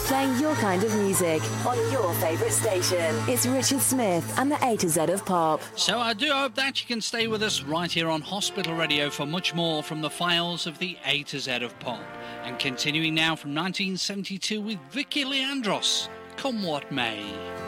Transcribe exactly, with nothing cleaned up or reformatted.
playing your kind of music on your favourite station. It's Richard Smith and the A to Z of Pop. So I do hope that you can stay with us right here on Hospital Radio for much more from the files of the A to Z of Pop. And continuing now from nineteen seventy-two with Vicky Leandros, Come What May.